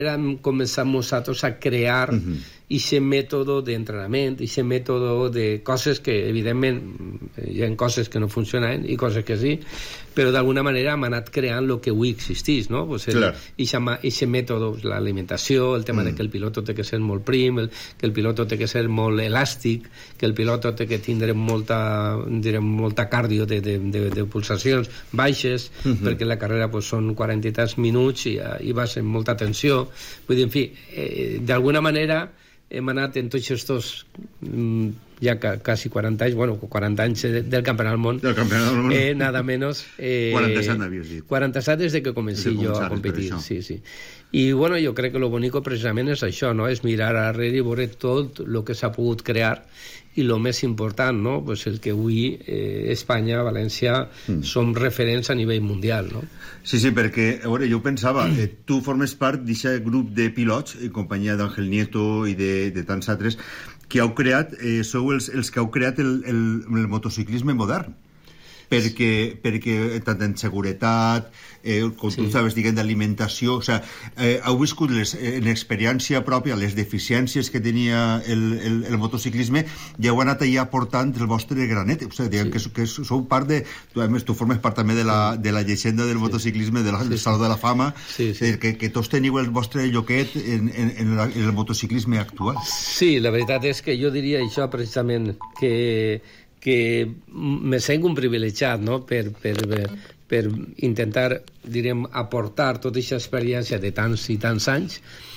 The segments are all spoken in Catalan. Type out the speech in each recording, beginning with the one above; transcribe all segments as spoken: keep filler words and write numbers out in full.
comenzamos nosotros a crear uh-huh. ese método de entrenamiento, ese método de cosas que evidentemente hi ha coses que no funcionen i coses que sí, però d'alguna manera hem anat creant el que avui existís, no? Pues el, ese método, l'alimentació, el tema mm. de que el piloto té que ser molt prim, el, que el piloto té que ser molt elàstic, que el piloto té que tindre molta, direm, molta cardio de, de, de, de pulsacions baixes, mm-hmm. perquè la carrera pues, són quaranta i tants minuts i, i vas amb molta tensió. Vull dir, en fi, eh, d'alguna manera hem anat en tots estos ja ca, quasi quaranta anys, bueno, quaranta anys del Campionat del Món, del Campionat del Món. Eh, nada menos. Eh, quaranta-set n'havies dit. quaranta-set des de que comencé jo a competir, sí, sí. I, bueno, jo crec que lo bonico precisament és això, no? És mirar darrere i veure tot el que s'ha pogut crear i el més important, no? Pues el que avui eh, Espanya, València, mm. som referents a nivell mundial, no? Sí, sí, perquè, a veure, jo pensava, eh, tu formes part d'aquest grup de pilots, en companyia d'Àngel Nieto i de, de tants altres, que heu creat, eh, sou els, els que heu creat el, el, el motociclisme modern. Perquè, perquè tant en seguretat, eh, com sí. tu sabes, diguem, d'alimentació, o sigui, eh, heu viscut les, en experiència pròpia les deficiències que tenia el, el, el motociclisme i heu anat allà aportant el vostre granet, o sigui, diguem sí. que, que sou part de... Tu, a més, tu formes part també de la, de la llegenda del sí. motociclisme, de la, del Saló de la Fama, sí, sí. que, que tots teniu el vostre lloquet en, en, en, la, en el motociclisme actual. Sí, la veritat és que jo diria això precisament, que... que me sento un privilegiat, no? per, per, per intentar, direm, aportar tota aquesta experiència de tants i tants anys.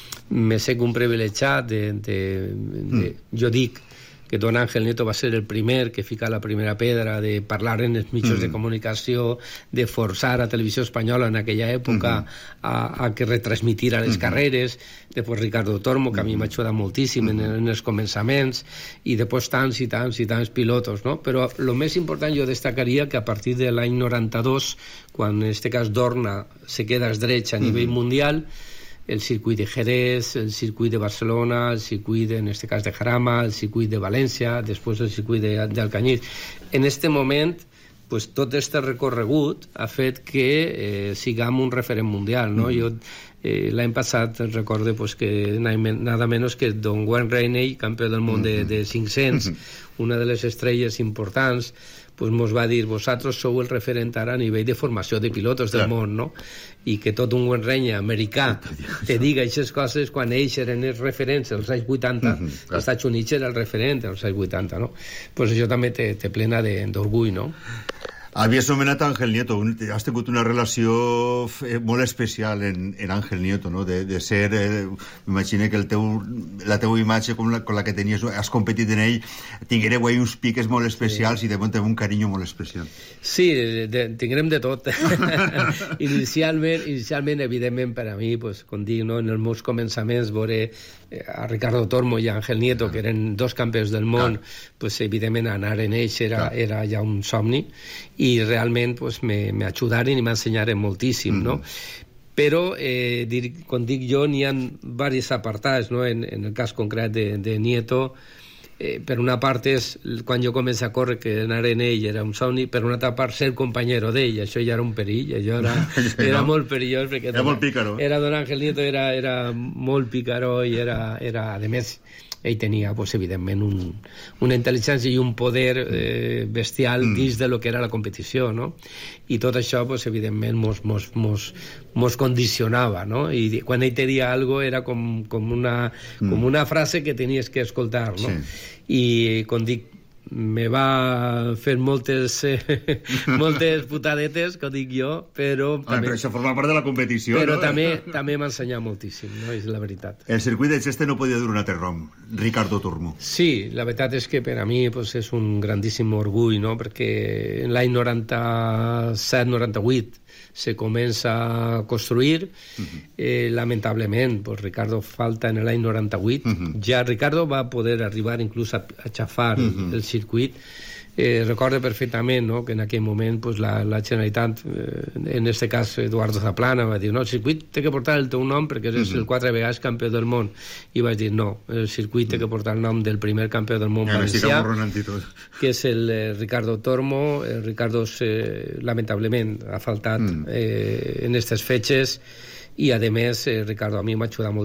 Me sento un privilegiat de, de, de, mm. jo dic que don Ángel Nieto va ser el primer que fica la primera pedra de parlar en els mitjans mm. de comunicació, de forçar a Televisió Espanyola en aquella època mm. a, a que retransmitira les mm. carreres, després Ricardo Tormo, que a mi m'ha ajudat moltíssim en, en els començaments, i després tants i tants i tants pilotos, no? Però el més important jo destacaria que a partir de l'any noranta-dos, quan en aquest cas Dorna se queda als drets a nivell mm. mundial, el circuit de Jerez, el circuit de Barcelona, el circuit, de, en este cas, de Jarama, el circuit de València, després el circuit d'Alcanyís. En aquest moment, pues, tot aquest recorregut ha fet que eh, siguem un referent mundial, no? Mm. Jo eh, l'any passat recordo pues, que nada menos que Don Wayne Rainey, campió del món de, de cinc-cents, una de les estrelles importants, pues mos va dir, vosaltres sou el referent ara a nivell de formació de pilotos del món, no? I que tot un Wayne Rainey americà te diga aquestes coses quan ells eren els referents als anys vuitanta, als Estats Units era el referent als anys vuitanta, no? Pues això també te, te plena d'orgull, no? Havies nomenat Ángel Nieto, has tingut una relació molt especial en, en Ángel Nieto, no? De, de ser, eh, m'imagino que el teu, la teua imatge com la, com la que tenies, has competit en ell, tinguereu ahí uns piques molt especials sí. i de moment un carinyo molt especial. Sí, de, de, tinguem de tot. inicialment, inicialment, evidentment, per a mi, pues, com dic, no? En els meus començaments, veure a Ricardo Tormo i a Ángel Nieto, que eren dos campions del món, pues, evidentment anar en ells era, era ja un somni, i realment pues, me, me ajudaren i m'ensenyaren moltíssim, mm. no? Però, eh, dir, com dic jo, n'hi ha diversos apartats, no? En, en el cas concret de, de Nieto, eh, per una part és quan jo començo a córrer que anar en ell era un somni, per una altra part ser companyero d'ell, això ja era un perill, això era, era no? molt perillós, perquè era molt pícaro. Era don Ángel Nieto, era, era molt pícaro i era, era, a més, ell tenia, pues, evidentment, un, una intel·ligència i un poder eh, bestial mm. dins de lo que era la competició, no? I tot això, pues, evidentment, mos, mos, mos, mos condicionava, no? I quan ell te dia algo era com, com, una, mm. com una frase que tenies que escoltar, no? Sí. I, com dic, me va fer moltes eh, moltes putadetes, que dic jo, però ah, també, però això forma part de la competició, però no? també, també m'ha ensenyat moltíssim, no? És la veritat. El circuit de Cheste no podia dur un altre rom, Ricardo Tormo. Sí, la veritat és que per a mi pues, és un grandíssim orgull, no? Perquè l'any noranta-set noranta-vuit se comença a construir, uh-huh. eh, lamentablement, pues Ricardo falta en l'any noranta-vuit, uh-huh. ja Ricardo va poder arribar inclús a, a xafar uh-huh. el circuit. Eh, recordo perfectament, no?, que en aquell moment pues, la, la Generalitat, eh, en aquest cas Eduardo Zaplana, va dir, no, el circuit té que portar el teu nom perquè és uh-huh. el quatre vegades campió del món. I vaig dir, no, el circuit té que portar el nom del primer campió del món valencià, que és el eh, Ricardo Tormo. El Ricardo, eh, lamentablement, ha faltat uh-huh. eh, en aquestes fetges i a més, eh, Ricardo, a mi m'ha ajudat molt